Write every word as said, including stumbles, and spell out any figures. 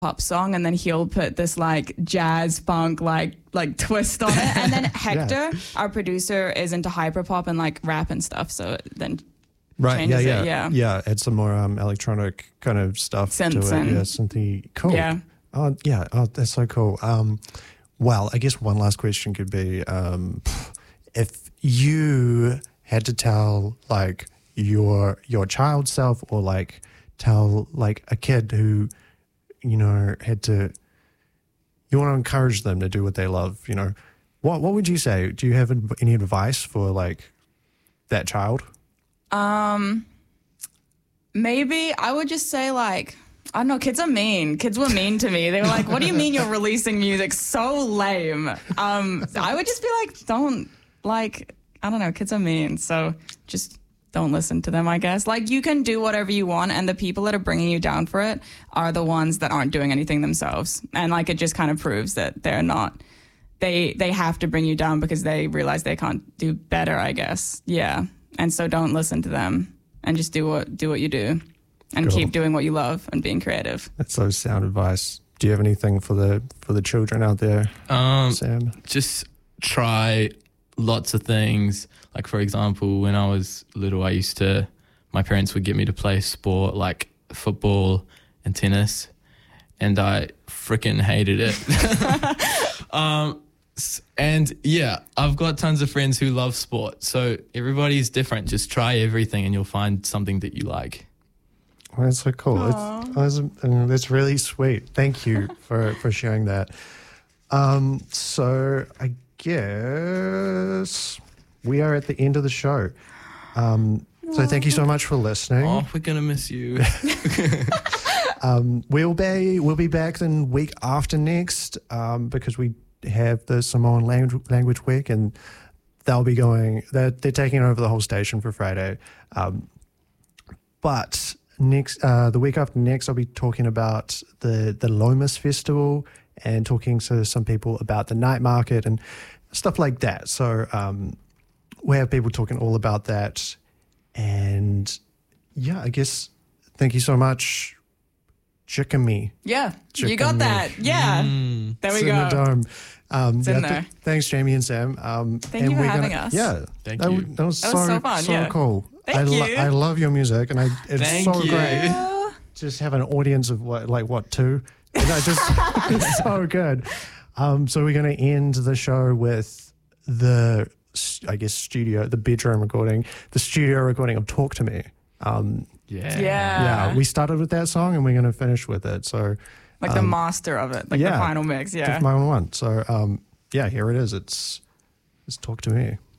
pop song, and then he'll put this like jazz funk like like twist on it. And then Hector, yeah. our producer, is into hyperpop and like rap and stuff. So then right, yeah, yeah, it, yeah, yeah. Add some more um, electronic kind of stuff Synths to it. and, yeah, synthy. Cool. Yeah. Oh, yeah. Oh, that's so cool. Um, well, I guess one last question could be, um, if you had to tell like your your child self, or like tell like a kid who, you know, had to, you want to encourage them to do what they love, you know, what what would you say? Do you have any advice for like that child? Um, maybe I would just say like, I don't know, kids are mean. Kids were mean to me. They were like, what do you mean you're releasing music? So lame. Um, I would just be like, don't, like, I don't know, kids are mean. So just don't listen to them, I guess. Like, you can do whatever you want, and the people that are bringing you down for it are the ones that aren't doing anything themselves. And, like, it just kind of proves that they're not, they they have to bring you down because they realize they can't do better, I guess. Yeah. And so don't listen to them, and just do what do what you do, and cool. keep doing what you love and being creative. That's so sound advice. Do you have anything for the for the children out there, um, Sam? Just try lots of things. Like, for example, when I was little, I used to, my parents would get me to play sport like football and tennis, and I freaking hated it. um, and yeah, I've got tons of friends who love sport. So everybody's different. Just try everything and you'll find something that you like. Well, that's so cool. It's, that's, that's really sweet. Thank you for, for sharing that. Um, so I guess we are at the end of the show. Um, so thank you so much for listening. Oh, we're going to miss you. um, we'll be we'll be back the week after next um, because we have the Samoan language, language week, and they'll be going, they're, they're taking over the whole station for Friday. Um, but next uh, the week after next, I'll be talking about the, the Lomas Festival and talking to some people about the night market and stuff like that. So um, we have people talking all about that. And yeah, I guess thank you so much, Chikami. Yeah, Chikami. You got that. Yeah, mm. There we it's go. In the dome. Um, it's yeah, in there. Th- thanks, Jamie and Sam. Um, Thank and you for we're having gonna, us. Yeah, thank that, you. That was, that so, was so fun. So yeah. cool. Thank I, lo- you. I love your music, and I it's thank so you. great. Just have an audience of what, like what two? You know, just it's so good. Um, so we're going to end the show with the, I guess, studio, the bedroom recording, the studio recording of "Talk to Me." Um, yeah, yeah, yeah. We started with that song, and we're going to finish with it. So, like um, the master of it, like yeah, the final mix. Yeah, the final one. So, um, yeah, here it is. It's it's "Talk to Me."